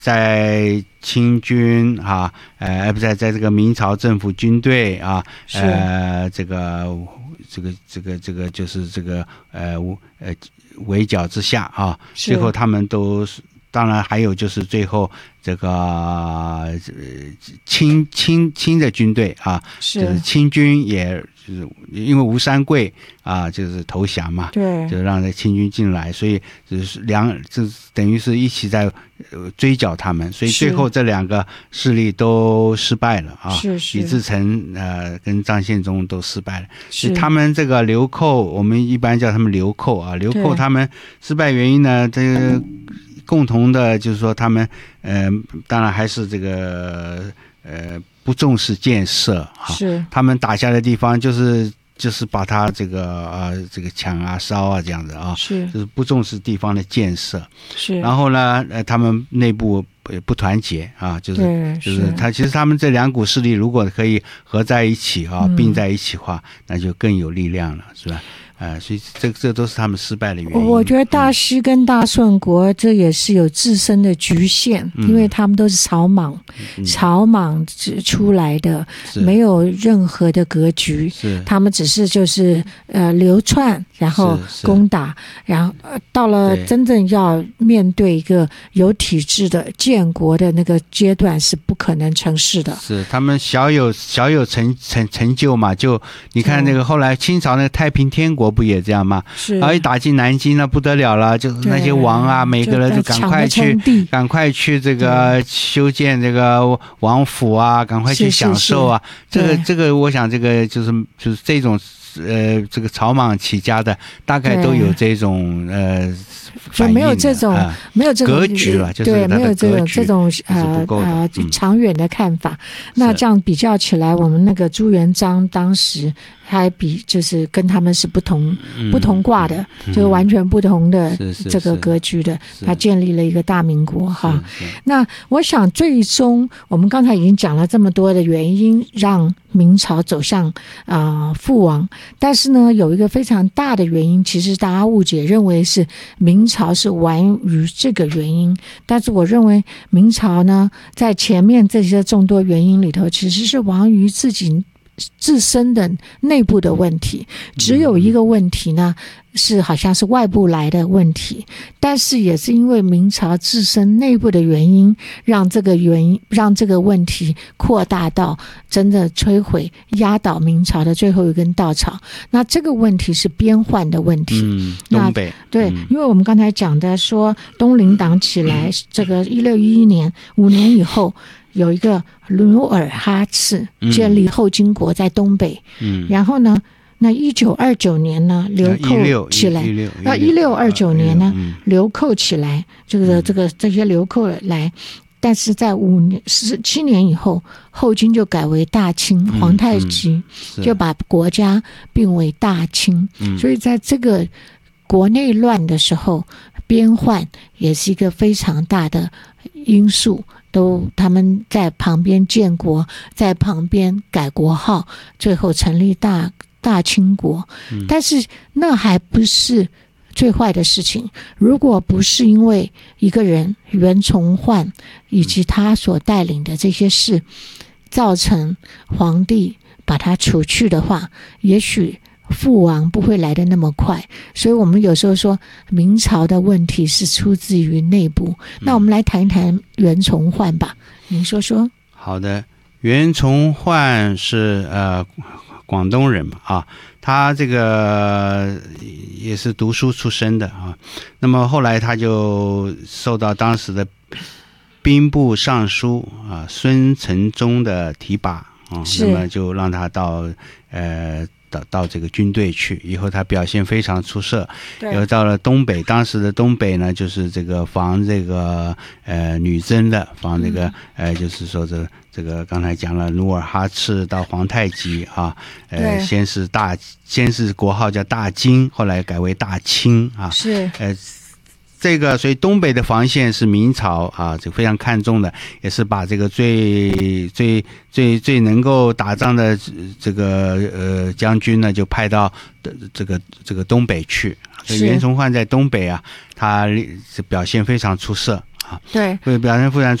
在清军啊，不在这个明朝政府军队啊，这个就是这个围剿之下啊，最后他们都是。当然还有就是最后这个清的军队啊，就是清军也就是因为吴三桂啊就是投降嘛， 对， 就让这清军进来，所以就是等于是一起在追剿他们，所以最后这两个势力都失败了啊，李自成跟张献忠都失败了，所以他们这个流寇，我们一般叫他们流寇啊，流寇他们失败原因呢，这个共同的就是说他们当然还是这个不重视建设啊，他们打下的地方就是把它这个抢啊烧啊这样子啊，就是不重视地方的建设，然后呢他们内部不团结啊，就是其实他们这两股势力如果可以合在一起啊，并在一起的话，那就更有力量了，是吧？所以这都是他们失败的原因。 我觉得大西跟大顺国这也是有自身的局限，因为他们都是草莽出来的，没有任何的格局，他们只是就是流窜，然后攻打，然后到了真正要面对一个有体制的建国的那个阶段是不可能成事的。 是他们小有成就嘛，就你看那个后来清朝那个太平天国不也这样吗？然后一打进南京那不得了了，就是那些王啊，每个人就赶快去这个修建这个王府啊，赶快去享受啊。这个我想这个就是这种这个草莽起家的大概都有这种就没有这种格局了，就是对，没有这种长远的看法。那这样比较起来，我们那个朱元璋当时还就是跟他们是不同挂的，就是完全不同的这个格局的，他建立了一个大民国哈。那我想最终我们刚才已经讲了这么多的原因，让明朝走向覆亡，但是呢，有一个非常大的原因，其实大家误解认为是明朝是亡于这个原因，但是我认为明朝呢，在前面这些众多原因里头，其实是亡于自身的内部的问题，只有一个问题呢，是好像是外部来的问题，但是也是因为明朝自身内部的原因，让这个问题扩大到真的摧毁压倒明朝的最后一根稻草。那这个问题是边患的问题， 东北对，因为我们刚才讲的说东林党起来，这个1611年5年以后，有一个努尔哈赤建立后金国在东北，然后呢，那1929年呢流寇起来，1629年呢流寇起来，这些流寇来，但是在17年以后，后金就改为大清，皇太极就把国家并为大清，所以在这个国内乱的时候，边患也是一个非常大的因素。他们在旁边建国，在旁边改国号，最后成立大清国。但是那还不是最坏的事情。如果不是因为一个人袁崇焕以及他所带领的这些事，造成皇帝把他除去的话，也许覆亡不会来得那么快。所以我们有时候说明朝的问题是出自于内部。那我们来谈一谈袁崇焕吧，您说说。 好的，袁崇焕是广东人嘛啊，他这个也是读书出身的啊。那么后来他就受到当时的兵部尚书孙承宗的提拔啊，那么就让他到这个军队去，以后他表现非常出色。又到了东北，当时的东北呢，就是这个防这个女真的，防这个就是说这个刚才讲了努尔哈赤到皇太极啊，先是国号叫大金，后来改为大清啊， 这个所以东北的防线是明朝啊，这个非常看重的，也是把这个最能够打仗的这个将军呢，就派到这个东北去。所以袁崇焕在东北啊，他表现非常出色啊， 对， 表现非常